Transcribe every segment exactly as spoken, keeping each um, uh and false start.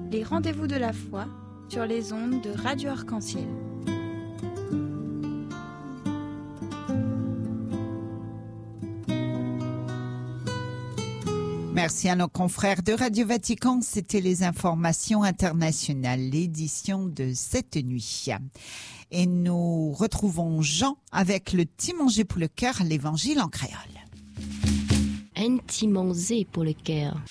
les rendez-vous de la foi sur les ondes de Radio Arc-en-Ciel. Merci à nos confrères de Radio Vatican. C'était les informations internationales, l'édition de cette nuit. Et nous retrouvons Jean avec le Petit manger pour le cœur, l'évangile en créole. Un petit manger pour le cœur.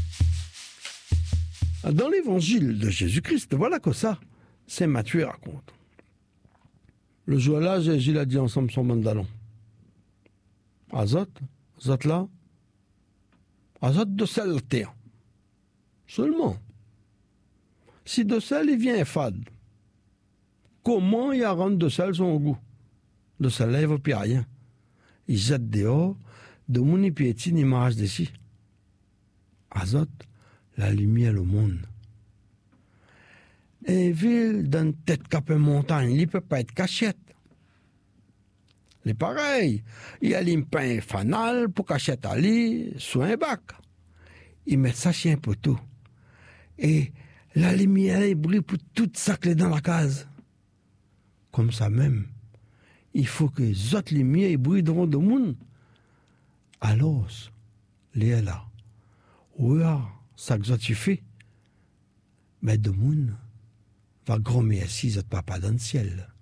Dans l'évangile de Jésus-Christ, voilà que ça, Saint Matthieu raconte. Le jour-là, Jésus a dit ensemble son mandalon. Azot, azot là, azot de sel la terre. Seulement, si de sel il vient fade, comment il y a rendre de sel son goût? De sel là, il ne vaut plus rien. Il jette dehors, de mon y piétine, il marche d'ici. Azot, la lumière, le monde. Et ville d'une tête cap une montagne, il ne peut pas être cachette. C'est pareil. Il allume pas un fanal pour cachette aller sous un bac. Il met ça chez un poteau. Et la lumière elle brille pour tout ça qui est dans la case. Comme ça même, il faut que les autres lumières brillent devant le monde. Alors, les est là. Oui, ça que tu fais. Mais le monde va grommer assis à papa dans le ciel.